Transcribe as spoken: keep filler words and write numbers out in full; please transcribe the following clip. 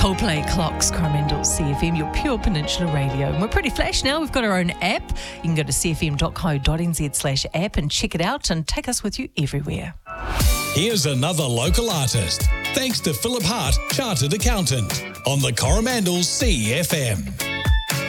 Coldplay Clocks, Coromandel C F M, your pure Peninsula radio. And we're pretty flash now. We've got our own app. You can go to c f m dot co dot n z slash app and check it out and take us with you everywhere. Here's another local artist. Thanks to Philip Hart, Chartered Accountant, on the Coromandel C F M.